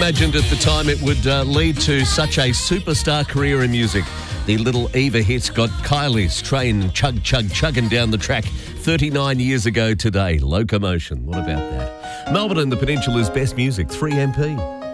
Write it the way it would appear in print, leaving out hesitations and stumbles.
imagined at the time it would lead to such a superstar career in music? The Little Eva hit got Kylie's train chugging down the track 39 years ago today. Locomotion. What about that? Melbourne and the Peninsula's best music, 3MP.